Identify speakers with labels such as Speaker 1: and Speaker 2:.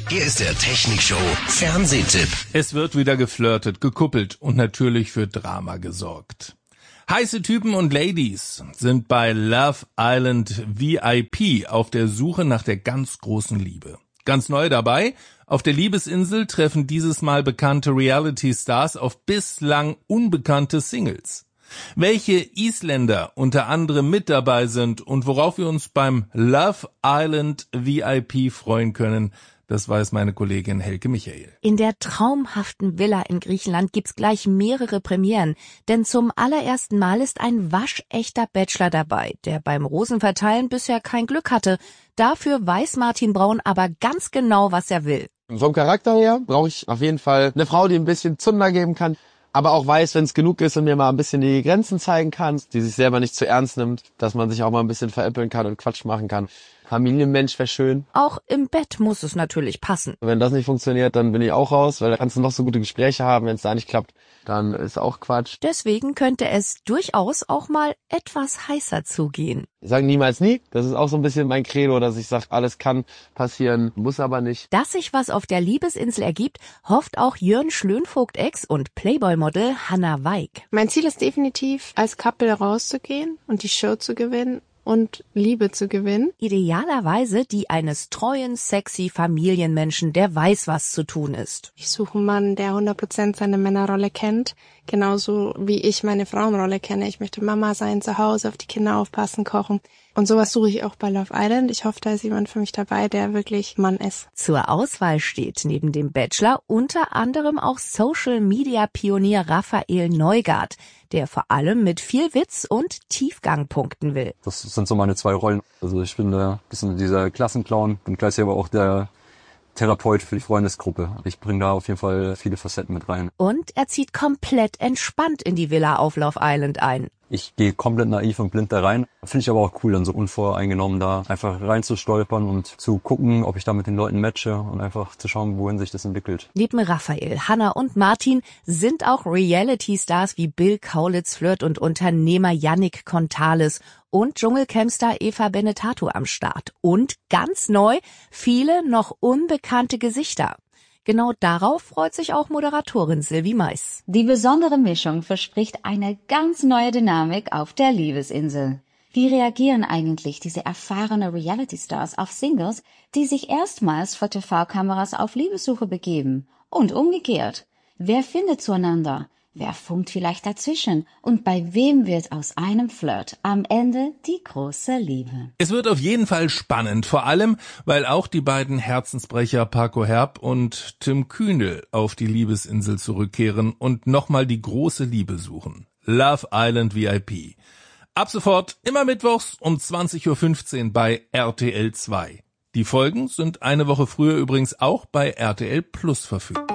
Speaker 1: Hier ist der Technikshow Fernsehtipp.
Speaker 2: Es wird wieder geflirtet, gekuppelt und natürlich für Drama gesorgt. Heiße Typen und Ladies sind bei Love Island VIP auf der Suche nach der ganz großen Liebe. Ganz neu dabei, auf der Liebesinsel treffen dieses Mal bekannte Reality-Stars auf bislang unbekannte Singles. Welche Isländer unter anderem mit dabei sind und worauf wir uns beim Love Island VIP freuen können, das weiß meine Kollegin Helke Michael.
Speaker 3: In der traumhaften Villa in Griechenland gibt's gleich mehrere Premieren, denn zum allerersten Mal ist ein waschechter Bachelor dabei, der beim Rosenverteilen bisher kein Glück hatte. Dafür weiß Martin Braun aber ganz genau, was er will.
Speaker 4: Vom Charakter her brauche ich auf jeden Fall eine Frau, die ein bisschen Zunder geben kann, aber auch weiß, wenn es genug ist und mir mal ein bisschen die Grenzen zeigen kann, die sich selber nicht zu ernst nimmt, dass man sich auch mal ein bisschen veräppeln kann und Quatsch machen kann. Familienmensch wäre schön.
Speaker 3: Auch im Bett muss es natürlich passen.
Speaker 4: Wenn das nicht funktioniert, dann bin ich auch raus, weil da kannst du noch so gute Gespräche haben. Wenn es da nicht klappt, dann ist auch Quatsch.
Speaker 3: Deswegen könnte es durchaus auch mal etwas heißer zugehen.
Speaker 4: Ich sage niemals nie. Das ist auch so ein bisschen mein Credo, dass ich sage, alles kann passieren, muss aber nicht.
Speaker 3: Dass sich was auf der Liebesinsel ergibt, hofft auch Jörn Schlönvogt-Ex und Playboy-Model Hannah Weig.
Speaker 5: Mein Ziel ist definitiv, als Couple rauszugehen und die Show zu gewinnen und Liebe zu gewinnen.
Speaker 3: Idealerweise die eines treuen, sexy Familienmenschen, der weiß, was zu tun ist.
Speaker 5: Ich suche einen Mann, der 100% seine Männerrolle kennt, genauso wie ich meine Frauenrolle kenne. Ich möchte Mama sein, zu Hause auf die Kinder aufpassen, kochen. Und sowas suche ich auch bei Love Island. Ich hoffe, da ist jemand für mich dabei, der wirklich Mann ist.
Speaker 3: Zur Auswahl steht neben dem Bachelor unter anderem auch Social-Media-Pionier Raphael Neugaard, der vor allem mit viel Witz und Tiefgang punkten will.
Speaker 6: Das sind so meine zwei Rollen. Also ich bin ein bisschen dieser Klassenclown, bin gleichzeitig aber auch der Therapeut für die Freundesgruppe. Ich bringe da auf jeden Fall viele Facetten mit rein.
Speaker 3: Und er zieht komplett entspannt in die Villa auf Love Island ein.
Speaker 6: Ich gehe komplett naiv und blind da rein. Finde ich aber auch cool, dann so unvoreingenommen da einfach reinzustolpern und zu gucken, ob ich da mit den Leuten matche und einfach zu schauen, wohin sich das entwickelt.
Speaker 3: Neben Raphael, Hannah und Martin sind auch Reality-Stars wie Bill Kaulitz, Flirt und Unternehmer Yannick Contales und Dschungelcampstar Eva Benetato am Start. Und ganz neu, viele noch unbekannte Gesichter. Genau darauf freut sich auch Moderatorin Sylvie Mais.
Speaker 7: Die besondere Mischung verspricht eine ganz neue Dynamik auf der Liebesinsel. Wie reagieren eigentlich diese erfahrenen Reality-Stars auf Singles, die sich erstmals vor TV-Kameras auf Liebessuche begeben? Und umgekehrt. Wer findet zueinander? Wer funkt vielleicht dazwischen? Und bei wem wird aus einem Flirt am Ende die große Liebe?
Speaker 2: Es wird auf jeden Fall spannend, vor allem, weil auch die beiden Herzensbrecher Paco Herb und Tim Kühnel auf die Liebesinsel zurückkehren und nochmal die große Liebe suchen. Love Island VIP. Ab sofort immer mittwochs um 20:15 Uhr bei RTL 2. Die Folgen sind eine Woche früher übrigens auch bei RTL Plus verfügbar.